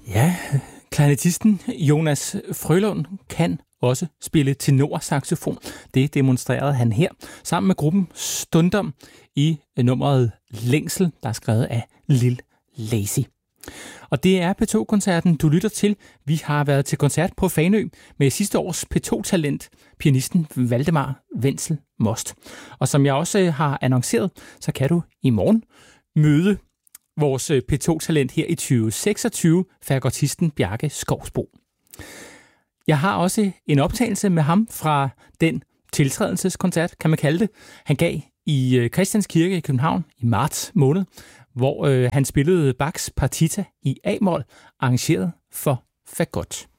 Ja, klarinettisten Jonas Frølund kan også spille tenorsaxofon. Det demonstrerede han her, sammen med gruppen Stundom i nummeret Længsel, der er skrevet af Lil Lazy. Og det er P2-koncerten, du lytter til. Vi har været til koncert på Fanø med sidste års P2-talent, pianisten Valdemar Wenzel Most. Og som jeg også har annonceret, så kan du i morgen møde vores P2-talent her i 2026, fagotisten Bjarke Skovsbo. Jeg har også en optagelse med ham fra den tiltrædelseskoncert, kan man kalde det, han gav i Christians Kirke i København i marts måned, hvor han spillede Bachs Partita i A-mol, arrangeret for fagot.